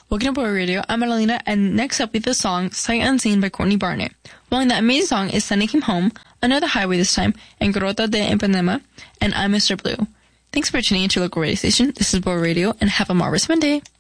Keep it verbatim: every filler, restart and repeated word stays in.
Welcome to Boy Radio. I'm Adelina, and next up we have the song Sight Unseen by Courtney Barnett. Following that amazing song is Sending Him Home, Another Highway this time, and Garota de Ipanema, and I'm Mister Blue. Thanks for tuning into your local radio station. This is Boy Radio, and have a marvelous Monday.